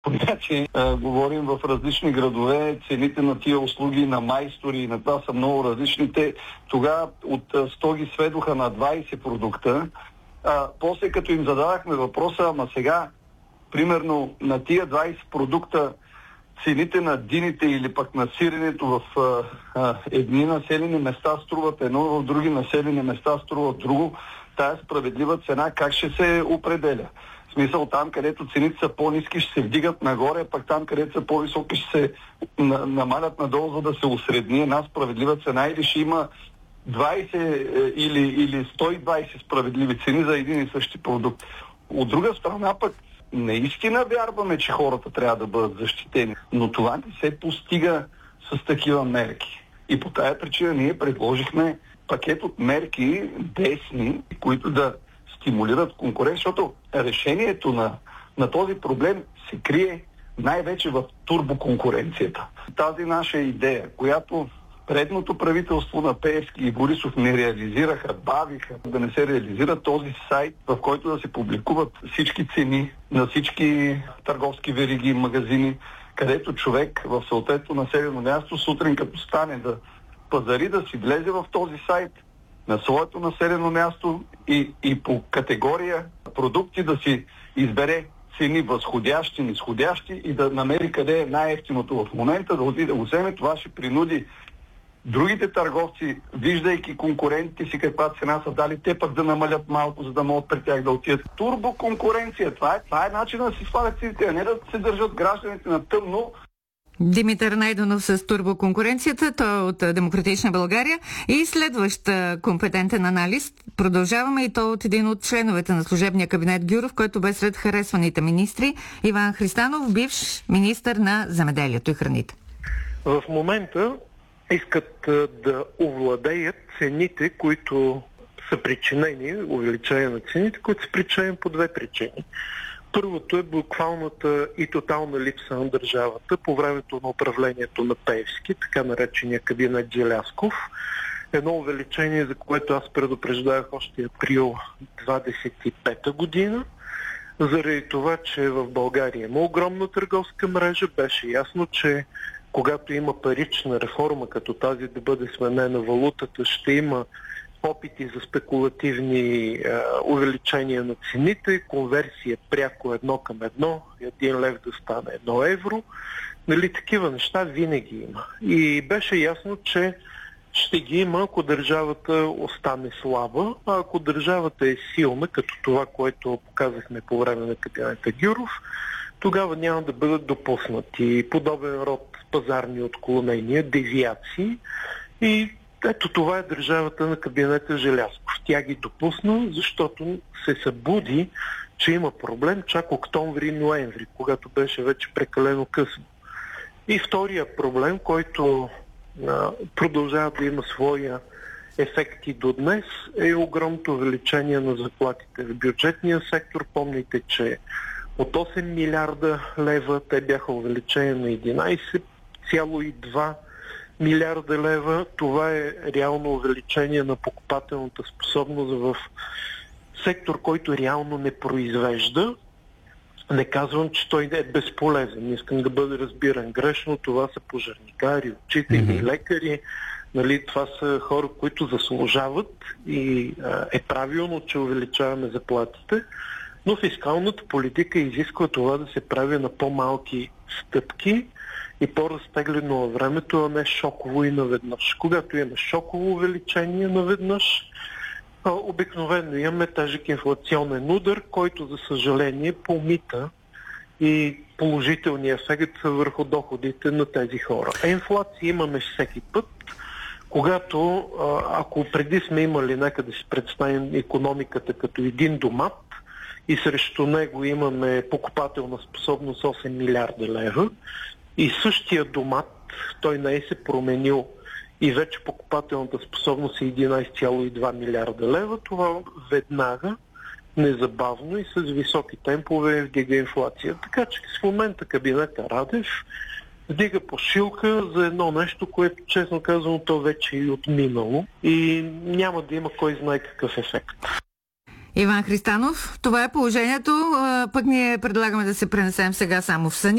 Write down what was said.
понятие. Говорим в различни градове, цените на тия услуги, на майстори и на това са много различни. Те тогава от 100 ги сведоха на 20 продукта. После като им зададахме въпроса, ама сега, примерно на тия 20 продукта, цените на дините или пък на сиренето в едни населени места струват едно, в други населени места струват друго. Тая справедлива цена как ще се определя? В смисъл, там, където цените са по-ниски, ще се вдигат нагоре, пък там, където са по-високи, ще се намалят надолу, за да се усредни една справедлива цена, или ще има 20 или 120 справедливи цени за един и същи продукт. От друга страна пък, наистина вярваме, че хората трябва да бъдат защитени, но това не се постига с такива мерки. И по тая причина ние предложихме пакет от мерки десни, които да стимулират конкуренция, защото решението на този проблем се крие най-вече в турбоконкуренцията. Тази наша идея, която предното правителство на Пеевски и Борисов не реализираха, бавиха да не се реализира този сайт, в който да се публикуват всички цени на всички търговски вериги и магазини, където човек в съответно населено място сутрин като стане да пазари, да си влезе в този сайт на своето населено място и по категория продукти да си избере цени възходящи, нисходящи и да намери къде е най-евтиното в момента, да отиде да го вземе. Това ще принуди другите търговци, виждайки конкурентите си каква цена са дали, те пък да намалят малко, за да могат при тях да отидат. Турбоконкуренция, това е начинът да си свалят цените, а не да се държат гражданите на тъмно. Димитър Найденов с турбоконкуренцията, той е от Демократична България. И следващ компетентен анализ. Продължаваме и то от един от членовете на служебния кабинет Гюров, който бе сред харесваните министри, Иван Христанов, бивш министър на земеделието и храните. В момента искат да овладеят цените, които са причинени, увеличение на цените, които са причинени по две причини. Първото е буквалната и тотална липса на държавата по времето на управлението на Пеевски, така наречения кабинет Желязков. Едно увеличение, за което аз предупреждавах още април 25-та година. Заради това, че в България има огромна търговска мрежа, беше ясно, че когато има парична реформа, като тази да бъде сменена валутата, ще има опити за спекулативни увеличения на цените, конверсия пряко 1:1, 1 лев да стане 1 евро. Нали, такива неща винаги има. И беше ясно, че ще ги има, ако държавата остане слаба, а ако държавата е силна, като това, което показахме по време на кабинета Гюров, тогава няма да бъдат допуснати подобен род пазарни отклонения, девиации. И ето това е държавата на кабинета Желязков. Тя ги допусна, защото се събуди, че има проблем чак октомври-ноември, когато беше вече прекалено късно. И втория проблем, който продължава да има своя ефект и до днес, е огромното увеличение на заплатите в бюджетния сектор. Помните, че от 8 милиарда лева те бяха увеличени на 11,2 милиарда лева. Това е реално увеличение на покупателната способност в сектор, който реално не произвежда. Не казвам, че той е безполезен. Искам да бъде разбиран грешно. Това са пожарникари, учители, лекари. Нали, това са хора, които заслужават и е правилно, че увеличаваме заплатите. Но фискалната политика изисква това да се прави на по-малки стъпки и по-разтеглено във времето, а не шоково и наведнъж. Когато имаме шоково увеличение наведнъж, обикновено имаме тежък инфлационен удар, който за съжаление помита и положителния ефект върху доходите на тези хора. А инфлация имаме всеки път, когато, ако преди сме имали, нека да си представим икономиката като един домат и срещу него имаме покупателна способност 8 милиарда лева и същия домат, той не е се променил и вече покупателната способност е 11,2 милиарда лева, това веднага, незабавно и с високи темпове вдига инфлация. Така че в момента кабинета Радев вдига пошилка за едно нещо, което, честно казано, то вече е отминало и няма да има кой знае какъв ефект. Иван Христанов, това е положението, пък ние предлагаме да се пренесем сега само в съня.